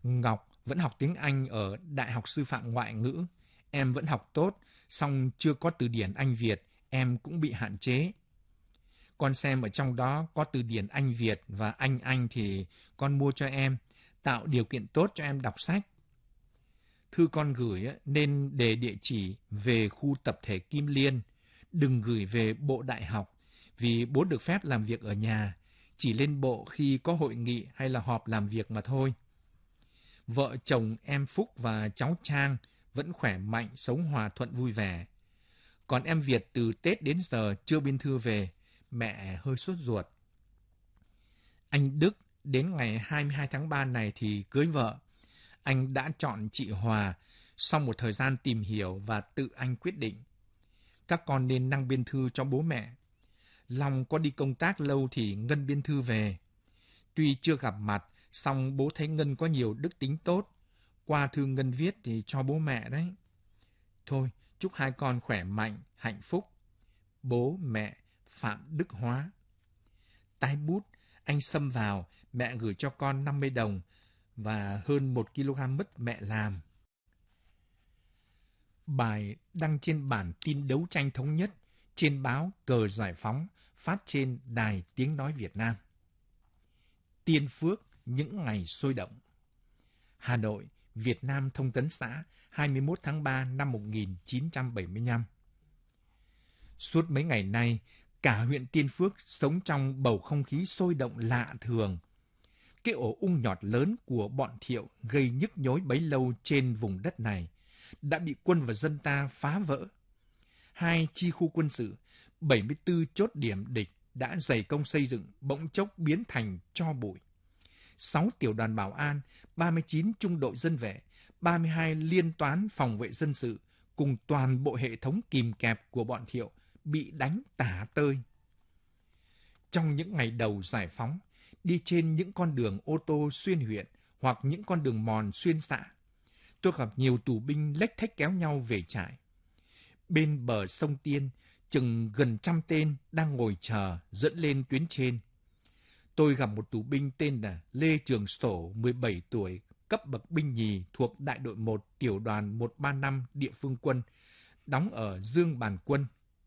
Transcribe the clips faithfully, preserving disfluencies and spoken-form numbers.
Ngọc vẫn học tiếng Anh ở Đại học Sư phạm Ngoại ngữ. Em vẫn học tốt, song chưa có từ điển Anh Việt, em cũng bị hạn chế. Con xem ở trong đó có từ điển Anh Việt và Anh Anh thì con mua cho em, tạo điều kiện tốt cho em đọc sách. Thư con gửi nên đề địa chỉ về khu tập thể Kim Liên, đừng gửi về bộ đại học, vì bố được phép làm việc ở nhà, chỉ lên bộ khi có hội nghị hay là họp làm việc mà thôi. Vợ chồng em Phúc và cháu Trang vẫn khỏe mạnh, sống hòa thuận vui vẻ. Còn em Việt từ Tết đến giờ chưa biên thư về, mẹ hơi sốt ruột. Anh Đức đến ngày hai mươi hai tháng ba này thì cưới vợ. Anh đã chọn chị Hòa sau một thời gian tìm hiểu và tự anh quyết định. Các con nên năng biên thư cho bố mẹ. Long có đi công tác lâu thì Ngân biên thư về. Tuy chưa gặp mặt, song bố thấy Ngân có nhiều đức tính tốt. Qua thư Ngân viết thì cho bố mẹ đấy. Thôi, chúc hai con khỏe mạnh, hạnh phúc. Bố, mẹ, Phạm Đức Hóa. Tái bút, anh xâm vào, mẹ gửi cho con năm mươi đồng và hơn một ki lô gam mứt mẹ làm. Bài đăng trên bản tin đấu tranh thống nhất, trên báo Cờ Giải Phóng, phát trên Đài Tiếng Nói Việt Nam. Tiên Phước, những ngày sôi động. Hà Nội, Việt Nam Thông tấn xã, hai mươi mốt tháng ba năm một nghìn chín trăm bảy mươi lăm. Suốt mấy ngày nay, cả huyện Tiên Phước sống trong bầu không khí sôi động lạ thường. Cái ổ ung nhọt lớn của bọn Thiệu gây nhức nhối bấy lâu trên vùng đất này đã bị quân và dân ta phá vỡ. Hai chi khu quân sự, bảy mươi tư chốt điểm địch đã dày công xây dựng bỗng chốc biến thành tro bụi. Sáu tiểu đoàn bảo an, ba mươi chín trung đội dân vệ, ba mươi hai liên toán phòng vệ dân sự cùng toàn bộ hệ thống kìm kẹp của bọn Thiệu bị đánh tả tơi. Trong những ngày đầu giải phóng, đi trên những con đường ô tô xuyên huyện hoặc những con đường mòn xuyên xã, tôi gặp nhiều tù binh lếch thếch kéo nhau về trại. Bên bờ sông Tiên, chừng gần trăm tên đang ngồi chờ dẫn lên tuyến trên. Tôi gặp một tù binh tên là Lê Trường Sổ, mười bảy tuổi, cấp bậc binh nhì thuộc đại đội một tiểu đoàn một ba năm địa phương quân, đóng ở Dương Bàn Quân.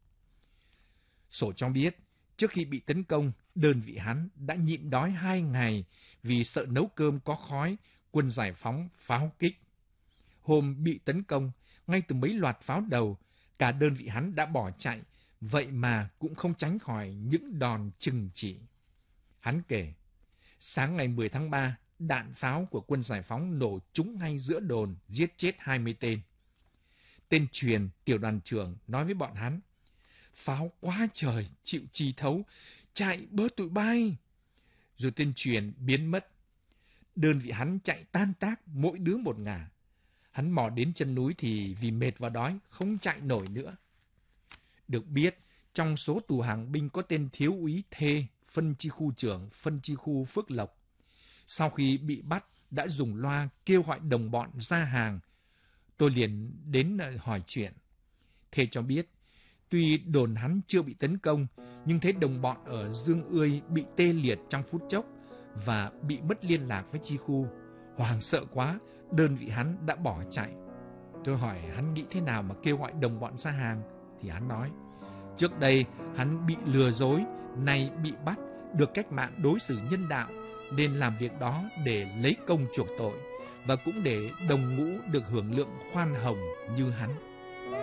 Sổ cho biết, trước khi bị tấn công, đơn vị hắn đã nhịn đói hai ngày vì sợ nấu cơm có khói, quân giải phóng pháo kích. Hôm bị tấn công, ngay từ mấy loạt pháo đầu, cả đơn vị hắn đã bỏ chạy, vậy mà cũng không tránh khỏi những đòn trừng trị. Hắn kể, sáng ngày mười tháng ba, đạn pháo của quân giải phóng nổ trúng ngay giữa đồn, giết chết hai mươi tên. Tên Truyền, tiểu đoàn trưởng, nói với bọn hắn, pháo quá trời, chịu chi thấu, chạy bớt tụi bay. Rồi tên Truyền biến mất. Đơn vị hắn chạy tan tác, mỗi đứa một ngả. Hắn mò đến chân núi thì vì mệt và đói, không chạy nổi nữa. Được biết, trong số tù hàng binh có tên thiếu úy Thê, phân chi khu trưởng, phân chi khu Phước Lộc. Sau khi bị bắt, đã dùng loa kêu gọi đồng bọn ra hàng. Tôi liền đến hỏi chuyện. Thê cho biết, tuy đồn hắn chưa bị tấn công, nhưng thấy đồng bọn ở Dương Ươi bị tê liệt trong phút chốc và bị mất liên lạc với chi khu. Hoảng sợ quá, đơn vị hắn đã bỏ chạy. Tôi hỏi hắn nghĩ thế nào mà kêu gọi đồng bọn ra hàng, thì hắn nói, trước đây hắn bị lừa dối, nay bị bắt, được cách mạng đối xử nhân đạo, nên làm việc đó để lấy công chuộc tội, và cũng để đồng ngũ được hưởng lượng khoan hồng như hắn.